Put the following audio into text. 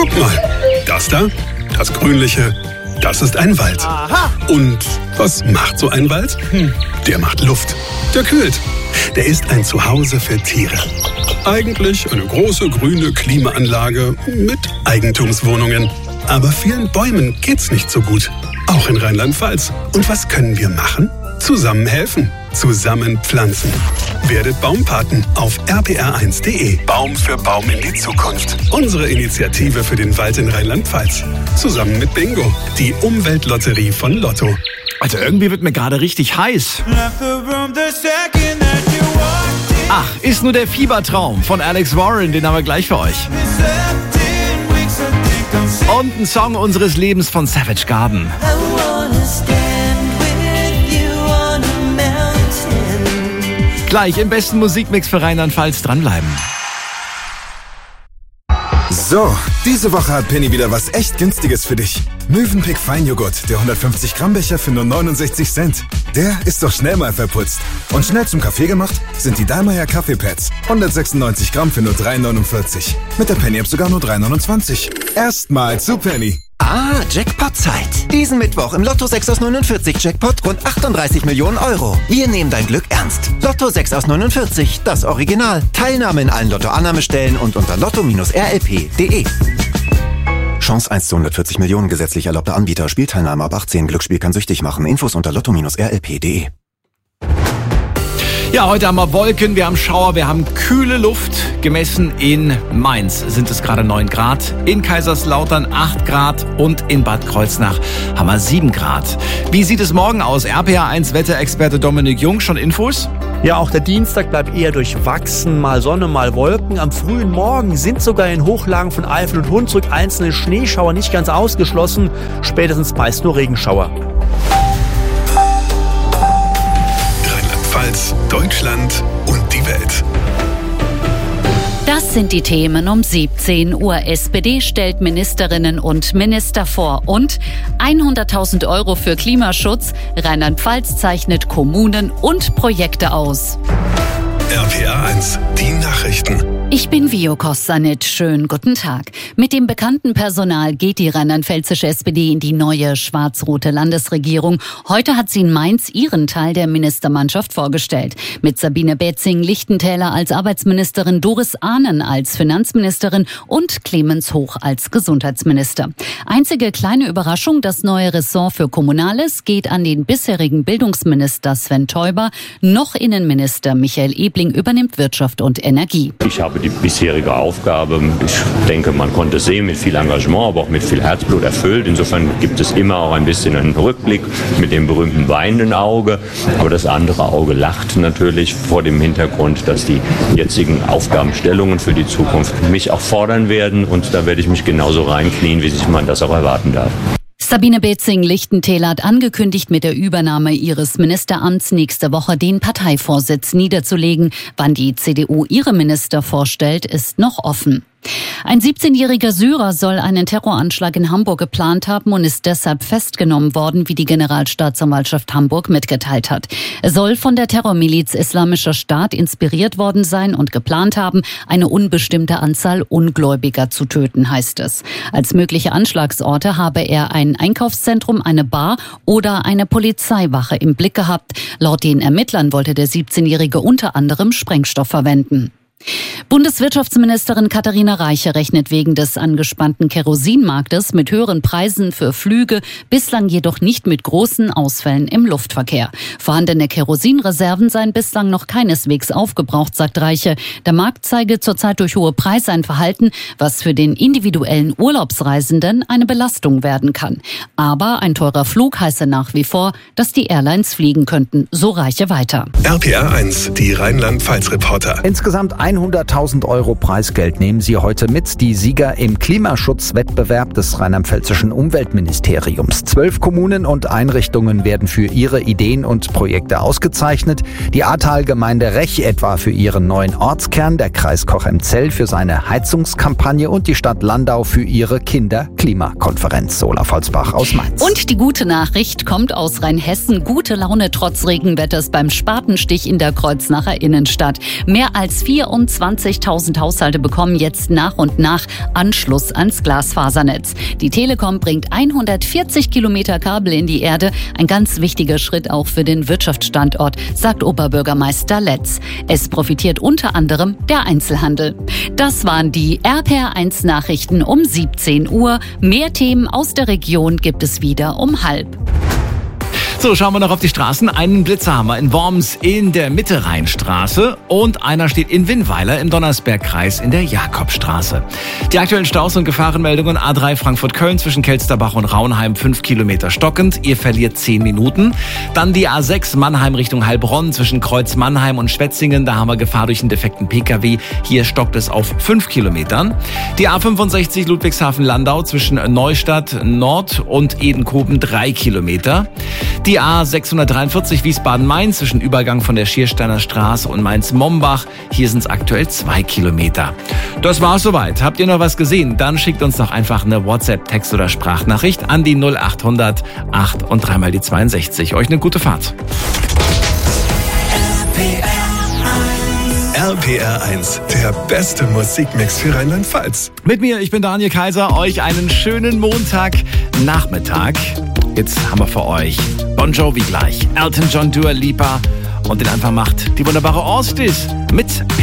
Guck mal, das da, das Grünliche, das ist ein Wald. Aha. Und was macht so ein Wald? Der macht Luft. Der kühlt. Der ist ein Zuhause für Tiere. Eigentlich eine große grüne Klimaanlage mit Eigentumswohnungen. Aber vielen Bäumen geht's nicht so gut. Auch in Rheinland-Pfalz. Und was können wir machen? Zusammen helfen. Zusammen pflanzen. Werdet Baumpaten auf rpr1.de. Baum für Baum in die Zukunft. Unsere Initiative für den Wald in Rheinland-Pfalz. Zusammen mit Bingo, die Umweltlotterie von Lotto. Also irgendwie wird mir gerade richtig heiß. Ach, ist nur der Fiebertraum von Alex Warren, den haben wir gleich für euch. Und ein Song unseres Lebens von Savage Garden. Gleich im besten Musikmix für Rheinland-Pfalz dranbleiben. So, diese Woche hat Penny wieder was echt Günstiges für dich. Mövenpick Feinjoghurt, der 150 Gramm Becher für nur 69 Cent. Der ist doch schnell mal verputzt. Und schnell zum Kaffee gemacht sind die Dallmayr Kaffeepads. 196 Gramm für nur 3,49. Mit der Penny-App sogar nur 3,29. Erstmal zu Penny. Ah, Jackpot-Zeit. Diesen Mittwoch im Lotto 6 aus 49 Jackpot rund 38 Millionen Euro. Wir nehmen dein Glück ernst. Lotto 6 aus 49, das Original. Teilnahme in allen Lotto-Annahmestellen und unter lotto-rlp.de. Chance 1 zu 140 Millionen, gesetzlich erlaubter Anbieter. Spielteilnahme ab 18. Glücksspiel kann süchtig machen. Infos unter lotto-rlp.de. Ja, heute haben wir Wolken, wir haben Schauer, wir haben kühle Luft. Gemessen in Mainz sind es gerade 9 Grad, in Kaiserslautern 8 Grad und in Bad Kreuznach haben wir 7 Grad. Wie sieht es morgen aus? RPR1 Wetterexperte Dominik Jung, schon Infos? Ja, auch der Dienstag bleibt eher durchwachsen, mal Sonne, mal Wolken. Am frühen Morgen sind sogar in Hochlagen von Eifel und Hunsrück einzelne Schneeschauer nicht ganz ausgeschlossen, spätestens meist nur Regenschauer. Rheinland-Pfalz, Deutschland und die Welt. Das sind die Themen um 17 Uhr. SPD stellt Ministerinnen und Minister vor und 100.000 Euro für Klimaschutz. Rheinland-Pfalz zeichnet Kommunen und Projekte aus. RPR1, die Nachrichten. Ich bin Vio Kossanit. Schönen guten Tag. Mit dem bekannten Personal geht die rheinland-pfälzische SPD in die neue schwarz-rote Landesregierung. Heute hat sie in Mainz ihren Teil der Ministermannschaft vorgestellt. Mit Sabine Betzing-Lichtentäler als Arbeitsministerin, Doris Ahnen als Finanzministerin und Clemens Hoch als Gesundheitsminister. Einzige kleine Überraschung, das neue Ressort für Kommunales geht an den bisherigen Bildungsminister Sven Teuber. Noch Innenminister Michael Ebling übernimmt Wirtschaft und Energie. Ich habe die bisherige Aufgabe, ich denke, man konnte es sehen, mit viel Engagement, aber auch mit viel Herzblut erfüllt. Insofern gibt es immer auch ein bisschen einen Rückblick mit dem berühmten weinenden Auge. Aber das andere Auge lacht natürlich vor dem Hintergrund, dass die jetzigen Aufgabenstellungen für die Zukunft mich auch fordern werden. Und da werde ich mich genauso reinknien, wie sich man das auch erwarten darf. Sabine Betzing-Lichtentäler hat angekündigt, mit der Übernahme ihres Ministeramts nächste Woche den Parteivorsitz niederzulegen. Wann die CDU ihre Minister vorstellt, ist noch offen. Ein 17-jähriger Syrer soll einen Terroranschlag in Hamburg geplant haben und ist deshalb festgenommen worden, wie die Generalstaatsanwaltschaft Hamburg mitgeteilt hat. Er soll von der Terrormiliz Islamischer Staat inspiriert worden sein und geplant haben, eine unbestimmte Anzahl Ungläubiger zu töten, heißt es. Als mögliche Anschlagsorte habe er ein Einkaufszentrum, eine Bar oder eine Polizeiwache im Blick gehabt. Laut den Ermittlern wollte der 17-Jährige unter anderem Sprengstoff verwenden. Bundeswirtschaftsministerin Katharina Reiche rechnet wegen des angespannten Kerosinmarktes mit höheren Preisen für Flüge, bislang jedoch nicht mit großen Ausfällen im Luftverkehr. Vorhandene Kerosinreserven seien bislang noch keineswegs aufgebraucht, sagt Reiche. Der Markt zeige zurzeit durch hohe Preise ein Verhalten, was für den individuellen Urlaubsreisenden eine Belastung werden kann. Aber ein teurer Flug heiße nach wie vor, dass die Airlines fliegen könnten, so Reiche weiter. RPR1, die Rheinland-Pfalz-Reporter. Insgesamt 100.000 Euro Preisgeld nehmen sie heute mit, die Sieger im Klimaschutzwettbewerb des rheinland-pfälzischen Umweltministeriums. 12 Kommunen und Einrichtungen werden für ihre Ideen und Projekte ausgezeichnet. Die Ahrtal-Gemeinde Rech etwa für ihren neuen Ortskern, der Kreis Cochem-Zell für seine Heizungskampagne und die Stadt Landau für ihre Kinder-Klimakonferenz. Olaf Holzbach aus Mainz. Und die gute Nachricht kommt aus Rheinhessen. Gute Laune trotz Regenwetters beim Spatenstich in der Kreuznacher Innenstadt. Mehr als 4 24.000 Haushalte bekommen jetzt nach und nach Anschluss ans Glasfasernetz. Die Telekom bringt 140 Kilometer Kabel in die Erde. Ein ganz wichtiger Schritt auch für den Wirtschaftsstandort, sagt Oberbürgermeister Letz. Es profitiert unter anderem der Einzelhandel. Das waren die RPR1 Nachrichten um 17 Uhr. Mehr Themen aus der Region gibt es wieder um 12:30. So, schauen wir noch auf die Straßen. Einen Blitzer haben wir in Worms in der Mitte-Rheinstraße und einer steht in Winnweiler im Donnersbergkreis in der Jakobstraße. Die aktuellen Staus und Gefahrenmeldungen: A3 Frankfurt-Köln zwischen Kelsterbach und Raunheim 5 Kilometer stockend. Ihr verliert 10 Minuten. Dann die A6 Mannheim Richtung Heilbronn zwischen Kreuz Mannheim und Schwetzingen. Da haben wir Gefahr durch einen defekten Pkw. Hier stockt es auf 5 Kilometern. Die A65 Ludwigshafen-Landau zwischen Neustadt Nord und Edenkoben 3 Kilometer. Die A643 Wiesbaden-Mainz zwischen Übergang von der Schiersteiner Straße und Mainz-Mombach. Hier sind es aktuell 2 Kilometer. Das war's soweit. Habt ihr noch was gesehen? Dann schickt uns doch einfach eine WhatsApp-, Text- oder Sprachnachricht an die 0800 8 und 3 mal die 62. Euch eine gute Fahrt. RPR1, der beste Musikmix für Rheinland-Pfalz. Mit mir, ich bin Daniel Kaiser. Euch einen schönen Montagnachmittag. Jetzt haben wir für euch Bon Jovi gleich, Elton John, Dua Lipa und den Anfang macht die wunderbare Allstis mit